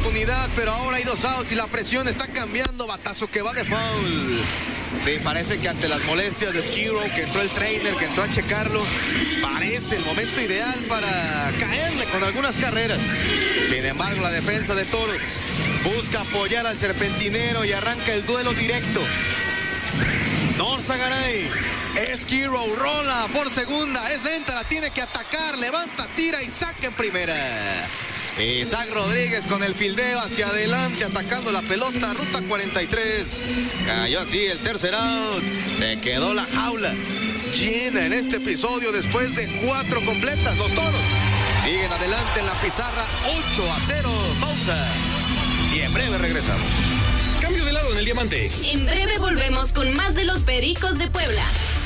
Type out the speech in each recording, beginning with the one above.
oportunidad, pero ahora hay 2 outs y la presión está cambiando. Batazo que va de foul. Sí, parece que ante las molestias de Skirrow, que entró el trainer, que entró a checarlo, parece el momento ideal para caerle con algunas carreras. Sin embargo, la defensa de Toros busca apoyar al serpentinero y arranca el duelo directo. Norzagaray, Skirrow rola por segunda, es lenta, la tiene que atacar, levanta, tira y saca en primera. Isaac Rodríguez con el fildeo hacia adelante, atacando la pelota, ruta 43. Cayó así el tercer out. Se quedó la jaula llena en este episodio después de 4 completas. Los Toros siguen adelante en la pizarra, 8-0. Pausa. Y en breve regresamos. Cambio de lado en el diamante. En breve volvemos con más de los Pericos de Puebla.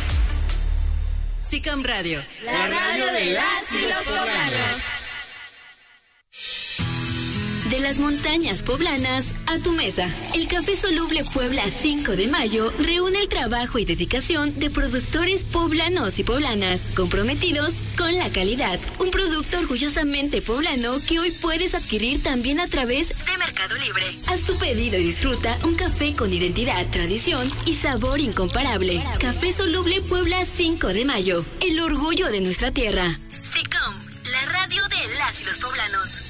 SICOM Radio. La radio de las y los poblanos. De las montañas poblanas a tu mesa. El Café Soluble Puebla 5 de Mayo reúne el trabajo y dedicación de productores poblanos y poblanas comprometidos con la calidad. Un producto orgullosamente poblano que hoy puedes adquirir también a través de Mercado Libre. Haz tu pedido y disfruta un café con identidad, tradición y sabor incomparable. Café Soluble Puebla 5 de Mayo. El orgullo de nuestra tierra. SICOM, la radio de las y los poblanos.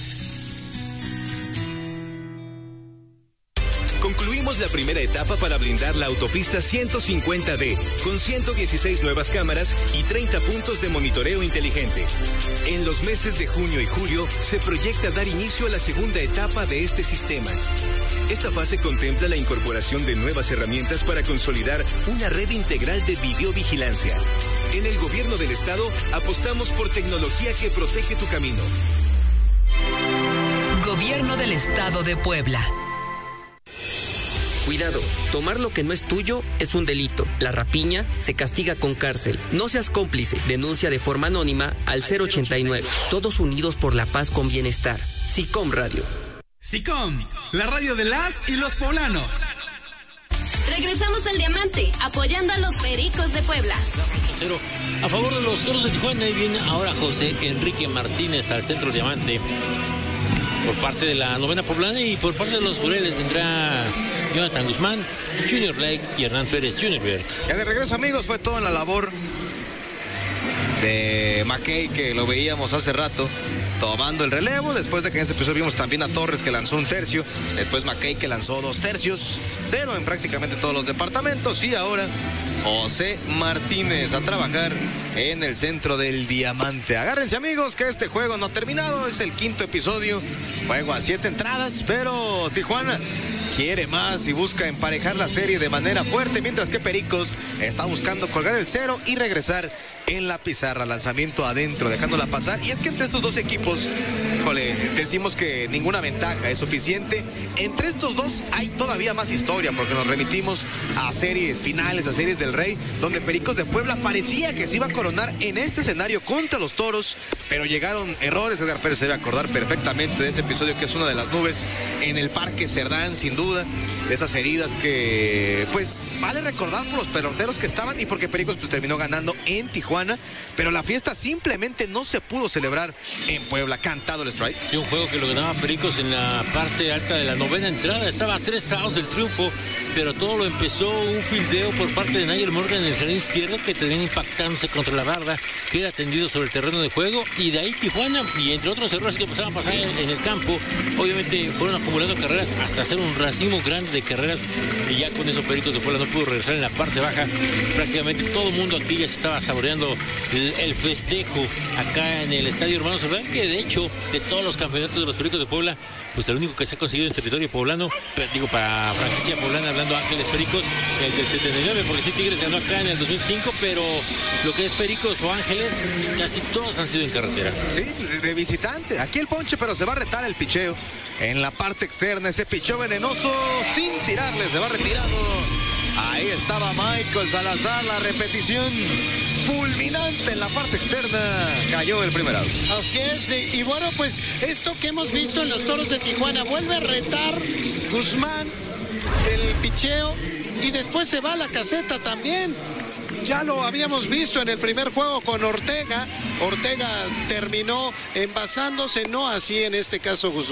Concluimos la primera etapa para blindar la autopista 150D, con 116 nuevas cámaras y 30 puntos de monitoreo inteligente. En los meses de junio y julio se proyecta dar inicio a la segunda etapa de este sistema. Esta fase contempla la incorporación de nuevas herramientas para consolidar una red integral de videovigilancia. En el gobierno del estado apostamos por tecnología que protege tu camino. Gobierno del Estado de Puebla. Cuidado, tomar lo que no es tuyo es un delito. La rapiña se castiga con cárcel. No seas cómplice. Denuncia de forma anónima al 089. Todos unidos por la paz con bienestar. SICOM Radio. SICOM, la radio de las y los poblanos. Regresamos al diamante, apoyando a los Pericos de Puebla. A favor de los Toros de Tijuana, y viene ahora José Enrique Martínez al centro diamante. Por parte de la novena poblana, y por parte de los Jureles vendrá Jonathan Guzmán, Junior Blake y Hernán Pérez Jr. Ya de regreso, amigos, fue todo en la labor de McKay, que lo veíamos hace rato tomando el relevo, después de que en ese episodio vimos también a Torres, que lanzó 1 tercio, después McKay, que lanzó 2 tercios, 0 en prácticamente todos los departamentos, y ahora José Martínez a trabajar en el centro del diamante. Agárrense, amigos, que este juego no ha terminado, es el 5º episodio, juego a 7 entradas, pero Tijuana quiere más y busca emparejar la serie de manera fuerte, mientras que Pericos está buscando colgar el 0 y regresar en la pizarra. Lanzamiento adentro, dejándola pasar. Y es que entre estos dos equipos, híjole, decimos que ninguna ventaja es suficiente. Entre estos dos hay todavía más historia, porque nos remitimos a series finales, a series del Rey, donde Pericos de Puebla parecía que se iba a coronar en este escenario contra los Toros, pero llegaron errores. Edgar Pérez se debe acordar perfectamente de ese episodio, que es una de las nubes en el Parque Cerdán, sin duda, de esas heridas que pues vale recordar por los peloteros que estaban y porque Pericos pues terminó ganando en Tijuana, pero la fiesta simplemente no se pudo celebrar en Puebla. Cantado el strike. Sí, un juego que lo ganaba Pericos en la parte alta de la novena entrada, estaba a 3 outs del triunfo, pero todo lo empezó un fildeo por parte de Nigel Morgan en el jardín izquierdo, que terminó impactándose contra la barda, que era tendido sobre el terreno de juego, y de ahí Tijuana, y entre otros errores que empezaban a pasar en el campo, obviamente fueron acumulando carreras hasta hacer un racimo grande de carreras, y ya con eso Pericos de Puebla no pudo regresar en la parte baja. Prácticamente todo el mundo aquí ya se estaba saboreando el festejo acá en el Estadio Hermanos Cerdán, que de hecho de todos los campeonatos de los Pericos de Puebla, pues el único que se ha conseguido en territorio poblano, digo para franquicia poblana, hablando Ángeles Pericos, el del 79, porque sí Tigres ganó acá en el 2005, pero lo que es Pericos o Ángeles, casi todos han sido en carretera. Sí, de visitante. Aquí el ponche, pero se va a retar el picheo en la parte externa. Ese picheo venenoso sin tirarle, se va retirado. Ahí estaba Michael Salazar, la repetición fulminante en la parte externa. Cayó el primer out. Así es, y bueno, pues esto que hemos visto en los Toros de Tijuana, vuelve a retar Guzmán el picheo y después se va a la caseta también. Ya lo habíamos visto en el primer juego con Ortega. Ortega terminó envasándose, no así en este caso Guzmán.